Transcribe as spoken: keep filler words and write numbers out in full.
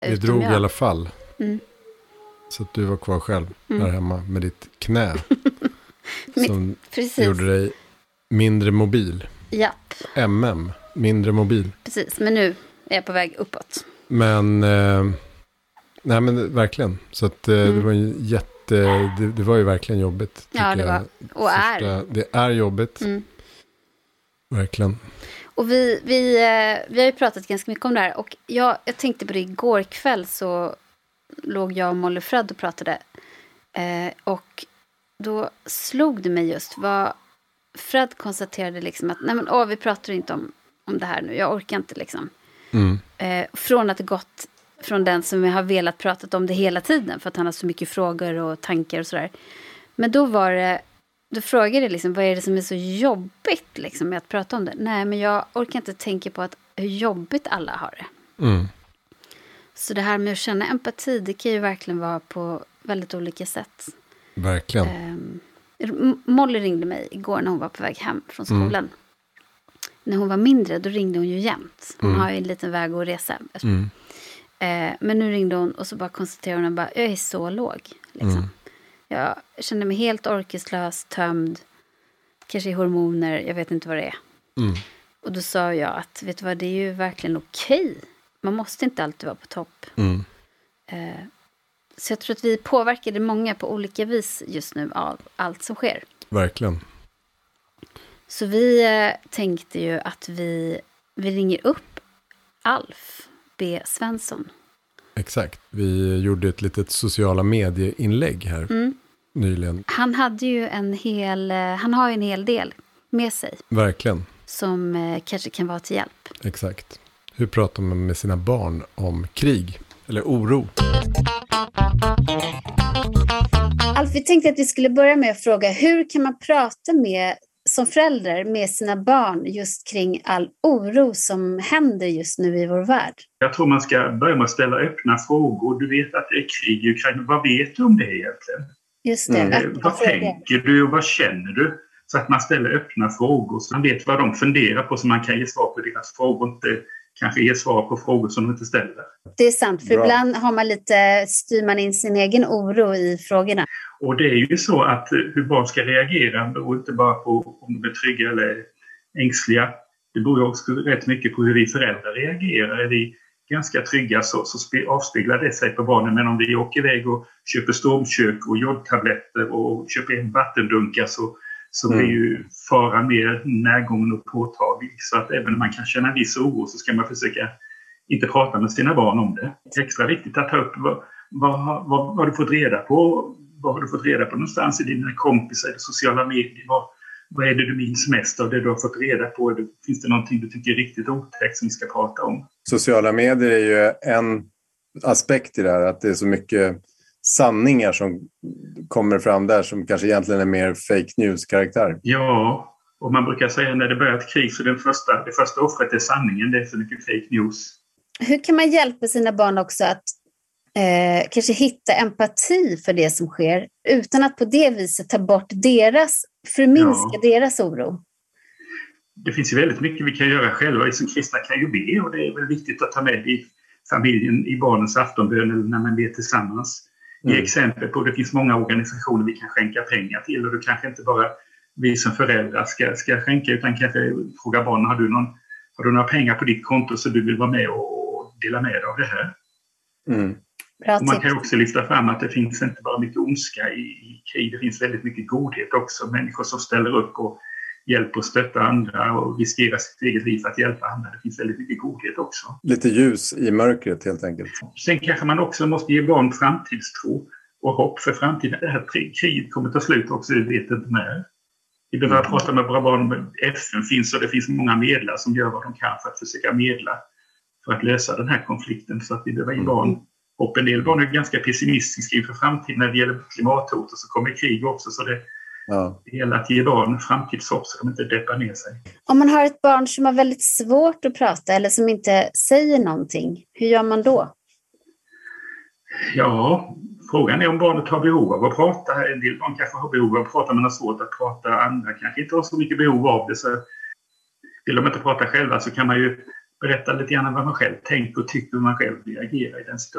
Vi drog jag. i alla fall. Mm. Så att du var kvar själv mm. där hemma med ditt knä. Som Precis. gjorde dig mindre mobil. Japp. M M, mindre mobil. Precis, men nu är jag på väg uppåt. Men, eh, nej men verkligen. Så att eh, mm. det var ju jätte, det, det var ju verkligen jobbigt. Ja, det var, och Första, är. Det är jobbigt. Mm. Verkligen. Och vi, vi, vi har ju pratat ganska mycket om det här. Och jag, jag tänkte på det igår kväll, så låg jag och Molly Fred och pratade. Eh, och då slog det mig just vad Fred konstaterade liksom att nej men åh, vi pratar inte om, om det här nu. Jag orkar inte liksom. Mm. Eh, från att det gått från den som jag har velat prata om det hela tiden. För att han har så mycket frågor och tankar och sådär. Men då var det, då frågade jag liksom, vad är det som är så jobbigt liksom med att prata om det? Nej, men jag orkar inte tänka på att hur jobbigt alla har det. Mm. Så det här med att känna empati, det kan ju verkligen vara på väldigt olika sätt. Verkligen. Eh, Molly ringde mig igår när hon var på väg hem från skolan. Mm. När hon var mindre, då ringde hon ju jämt. Hon mm. har ju en liten väg att resa. Mm. Eh, men nu ringde hon och så bara konstaterade hon bara, jag är så låg. Liksom. Mm. Jag känner mig helt orkeslös, tömd. Kanske i hormoner, jag vet inte vad det är. Mm. Och då sa jag att, vet du vad, det är ju verkligen okej. Man måste inte alltid vara på topp. Mm. Eh, så jag tror att vi påverkade många på olika vis just nu av allt som sker. Verkligen. Så vi eh, tänkte ju att vi, vi ringer upp Alf B. Svensson. Exakt. Vi gjorde ett litet sociala medieinlägg här mm. nyligen. Han hade ju en hel, han har ju en hel del med sig. Verkligen. Som eh, kanske kan vara till hjälp. Exakt. Hur pratar man med sina barn om krig eller oro? Alf, vi tänkte att vi skulle börja med att fråga, hur kan man prata med som förälder med sina barn just kring all oro som händer just nu i vår värld? Jag tror man ska börja med att ställa öppna frågor. Du vet att det är krig i Ukraina. Vad vet du om det egentligen? Just det. Mm. Vad tänker du och vad känner du? Så att man ställer öppna frågor så man vet vad de funderar på, så man kan ge svar på deras frågor och inte kanske ge svar på frågor som de inte ställer. Det är sant, för Bra. Ibland har man lite, styr man in sin egen oro i frågorna. Och det är ju så att hur barn ska reagera beror inte bara på om de är trygga eller ängsliga. Det beror ju också rätt mycket på hur vi föräldrar reagerar. Är vi ganska trygga så, så avspeglar det sig på barnen. Men om vi åker iväg och köper stormkök och jodtabletter och köper en vattendunkar så, så blir ju faran mer närgången och påtaglig. Så att även om man kan känna en viss oro så ska man försöka inte prata med sina barn om det. Det är extra viktigt att ta upp vad, vad, vad, vad har du fått reda på. Vad har du fått reda på någonstans i dina kompisar, i sociala medier? Vad, vad är det du minns mest av det du har fått reda på? Finns det någonting du tycker är riktigt otäckt som vi ska prata om? Sociala medier är ju en aspekt i det här. Att det är så mycket sanningar som kommer fram där som kanske egentligen är mer fake news-karaktär. Ja, och man brukar säga när det börjar ett krig så den första, det första offret är sanningen. Det är så mycket fake news. Hur kan man hjälpa sina barn också att Eh, kanske hitta empati för det som sker utan att på det viset ta bort deras, förminska ja. deras oro? Det finns ju väldigt mycket vi kan göra själva. Vi som kristna kan ju be, och det är väl viktigt att ta med i familjen i barnens aftonbön eller när man ber tillsammans. Ge mm. exempel på det finns många organisationer vi kan skänka pengar till, och det kanske inte bara vi som föräldrar ska, ska skänka utan kanske fråga barnen, har du, någon, har du några pengar på ditt konto så du vill vara med och dela med dig av det här? Mm. Och man kan också lyfta fram att det finns inte bara mycket ondska i, i krig, det finns väldigt mycket godhet också. Människor som ställer upp och hjälper och stöttar andra och riskerar sitt eget liv för att hjälpa andra. Det finns väldigt mycket godhet också. Lite ljus i mörkret helt enkelt. Sen kanske man också måste ge barn framtidstro och hopp för framtiden. Det här kriget kommer ta slut också, vi vet inte när. Vi behöver mm. prata med våra barn om F N finns, och det finns många medlare som gör vad de kan för att försöka medla för att lösa den här konflikten, så att vi behöver ge barn. Mm. Och en del barn är ganska pessimistiska inför framtiden när det gäller klimathot, och så kommer krig också, så det, ja. det gäller att ge barn framtidshopp så de inte deppar ner sig. Om man har ett barn som har väldigt svårt att prata eller som inte säger någonting, hur gör man då? Ja, frågan är om barnet har behov av att prata. En del barn kanske har behov av att prata men har svårt att prata. Andra kanske inte har så mycket behov av det, så vill de inte prata själva så kan man ju berätta lite grann vad man själv tänker och tycker hur man själv reagerar i den situationen.